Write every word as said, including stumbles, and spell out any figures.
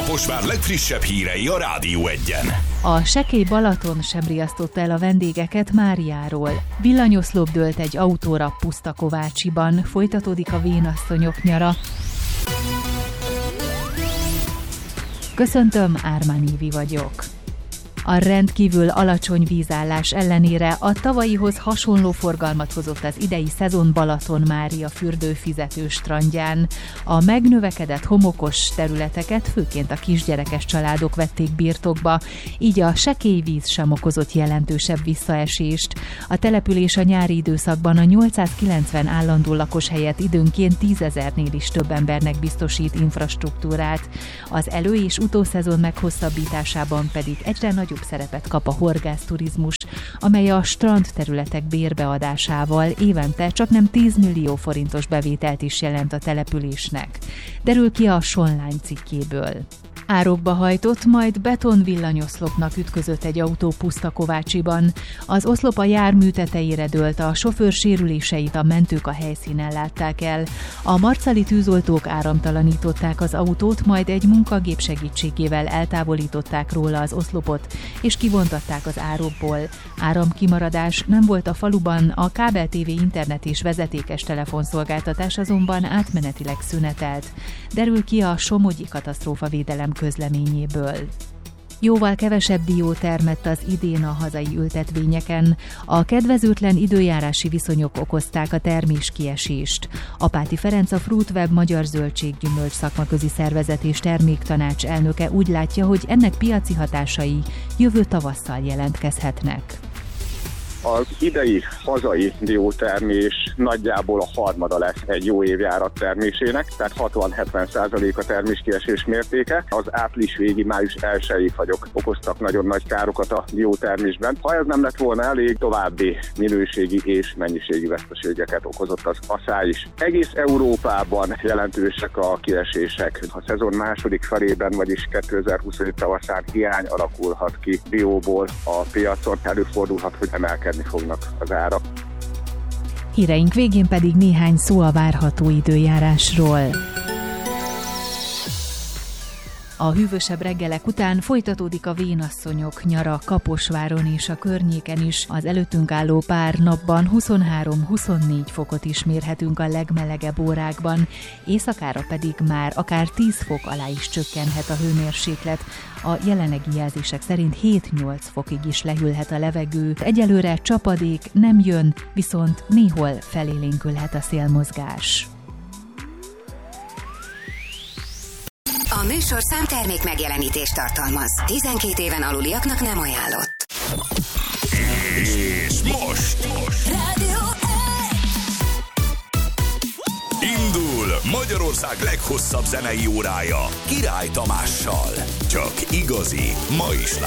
Kaposvár legfrissebb hírei a Rádió Egyen. A sekély Balaton sem riasztotta el a vendégeket Máriáról. Villanyoszlop dőlt egy autóra Pusztakovácsiban. Folytatódik a vénasszonyok nyara. Köszöntöm, Ármán Évi vagyok. A rendkívül alacsony vízállás ellenére a tavalyihoz hasonló forgalmat hozott az idei szezon Balaton-Mária fürdőfizető strandján. A megnövekedett homokos területeket főként a kisgyerekes családok vették birtokba, így a sekély víz sem okozott jelentősebb visszaesést. A település a nyári időszakban a nyolcszázkilencven állandó lakos helyett időnként tízezernél is több embernek biztosít infrastruktúrát. Az elő- és utószezon meghosszabbításában pedig egyre nagyobb szerepet kap a horgászturizmus, amely a strandterületek bérbeadásával évente csaknem tíz millió forintos bevételt is jelent a településnek. Derül ki a Sonline cikkéből. Árokba hajtott, majd betonvillanyoszlopnak ütközött egy autó Pusztakovácsiban. Az oszlop a jármű tetejére dőlt, a sofőr sérüléseit a mentők a helyszínen látták el. A marcali tűzoltók áramtalanították az autót, majd egy munkagép segítségével eltávolították róla az oszlopot, és kivontatták az árokból. Áramkimaradás nem volt a faluban, a kábel té vé internet és vezetékes telefonszolgáltatás azonban átmenetileg szünetelt. Derül ki a Somogyi katasztrófavédelem közleményéből. Jóval kevesebb dió termett az idén a hazai ültetvényeken. A kedvezőtlen időjárási viszonyok okozták a terméskiesést. Apáti Ferenc, a Fruitweb Magyar Zöldséggyümölcs Szakmaközi Szervezet és Terméktanács elnöke úgy látja, hogy ennek piaci hatásai jövő tavasszal jelentkezhetnek. Az idei hazai diótermés nagyjából a harmada lesz egy jó évjárat termésének, tehát hatvan-hetven százalék a terméskiesés mértéke. Az április végi, május elsői fagyok okoztak nagyon nagy károkat a diótermésben. Ha ez nem lett volna elég, további minőségi és mennyiségi veszteségeket okozott az aszály is. Egész Európában jelentősek a kiesések. A szezon második felében, vagyis kétezer-huszonöt tavaszán hiány alakulhat ki dióból a piacon, előfordulhat, hogy emelkedni fognak az árak. Híreink végén pedig néhány szó a várható időjárásról. A hűvösebb reggelek után folytatódik a vénasszonyok nyara Kaposváron és a környéken is. Az előttünk álló pár napban huszonhárom-huszonnégy fokot is mérhetünk a legmelegebb órákban, éjszakára pedig már akár tíz fok alá is csökkenhet a hőmérséklet. A jelenlegi jelzések szerint hét-nyolc fokig is lehűlhet a levegő. Egyelőre csapadék nem jön, viszont néhol felélénkülhet a szélmozgás. A műsorszám termék megjelenítést tartalmaz. tizenkét éven aluliaknak nem ajánlott. És most, most. Rádió Indul Magyarország leghosszabb zenei órája Király Tamással. Csak igazi, ma is